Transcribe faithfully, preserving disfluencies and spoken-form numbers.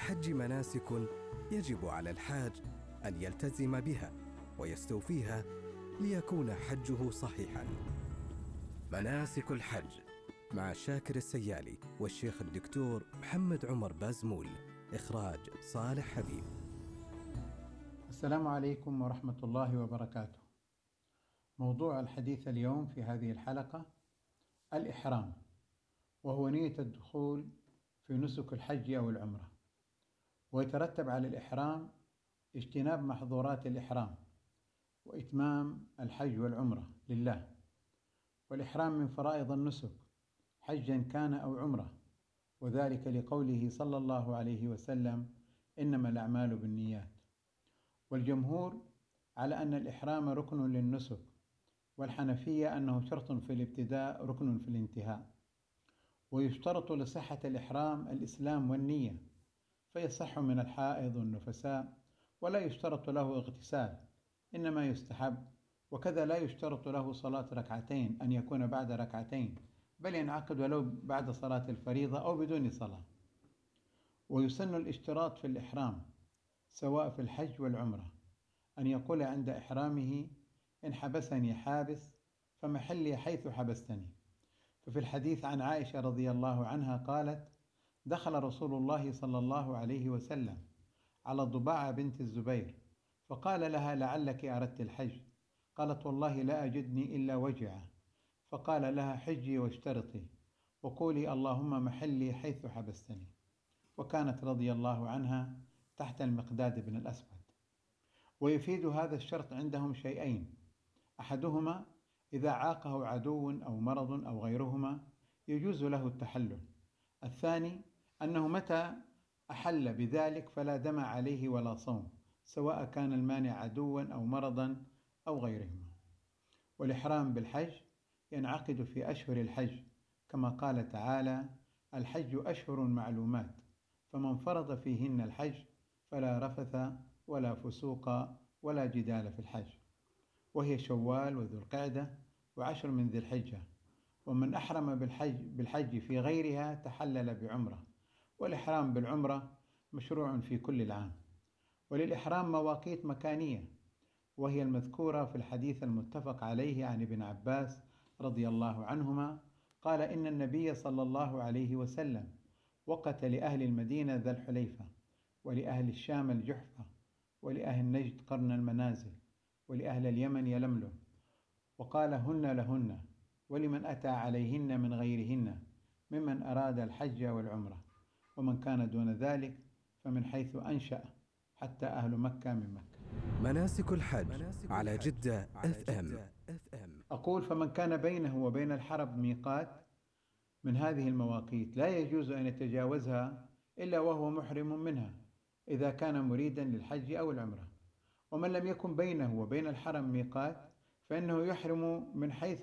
الحج مناسك يجب على الحاج أن يلتزم بها ويستوفيها ليكون حجه صحيحاً. مناسك الحج مع شاكر السيالي والشيخ الدكتور محمد عمر بازمول. إخراج صالح حبيب. السلام عليكم ورحمة الله وبركاته. موضوع الحديث اليوم في هذه الحلقة الإحرام، وهو نية الدخول في نسك الحج أو العمرة، ويترتب على الإحرام اجتناب محظورات الإحرام وإتمام الحج والعمرة لله. والإحرام من فرائض النسك حجا كان أو عمرة، وذلك لقوله صلى الله عليه وسلم: إنما الأعمال بالنيات. والجمهور على أن الإحرام ركن للنسك، والحنفية أنه شرط في الابتداء ركن في الانتهاء. ويشترط لصحة الإحرام الإسلام والنية، فيصح من الحائض والنفساء، ولا يشترط له اغتسال، إنما يستحب. وكذا لا يشترط له صلاة ركعتين، أن يكون بعد ركعتين، بل ينعقد ولو بعد صلاة الفريضة أو بدون صلاة. ويسن الاشتراط في الإحرام سواء في الحج والعمرة أن يقول عند إحرامه: إن حبسني حابس فمحلي حيث حبستني. ففي الحديث عن عائشة رضي الله عنها قالت: دخل رسول الله صلى الله عليه وسلم على ضباعة بنت الزبير فقال لها: لعلك أردت الحج؟ قالت: والله لا أجدني إلا وجعة. فقال لها: حجي واشترطي وقولي اللهم محلي حيث حبستني. وكانت رضي الله عنها تحت المقداد بن الأسود. ويفيد هذا الشرط عندهم شيئين: أحدهما إذا عاقه عدو أو مرض أو غيرهما يجوز له التحلل. الثاني أنه متى أحل بذلك فلا دم عليه ولا صوم، سواء كان المانع عدوا أو مرضا أو غيرهما. والإحرام بالحج ينعقد في أشهر الحج، كما قال تعالى: الحج أشهر معلومات، فمن فرض فيهن الحج فلا رفث ولا فسوق ولا جدال في الحج. وهي شوال وذو القعدة وعشر من ذي الحجة. ومن أحرم بالحج, بالحج في غيرها تحلل بعمرة. والإحرام بالعمرة مشروع في كل العام. وللإحرام مواقيت مكانية، وهي المذكورة في الحديث المتفق عليه عن ابن عباس رضي الله عنهما قال: إن النبي صلى الله عليه وسلم وقت لأهل المدينة ذا الحليفة، ولأهل الشام الجحفة، ولأهل نجد قرن المنازل، ولأهل اليمن يلملم، وقال: هن لهن ولمن أتى عليهن من غيرهن ممن أراد الحج والعمرة، ومن كان دون ذلك فمن حيث أنشأ، حتى أهل مكة من مكة. مناسك الحج على جدة اف ام. أقول: فمن كان بينه وبين الحرم ميقات من هذه المواقيت لا يجوز أن يتجاوزها إلا وهو محرم منها، إذا كان مريدا للحج أو العمرة. ومن لم يكن بينه وبين الحرم ميقات فإنه يحرم من حيث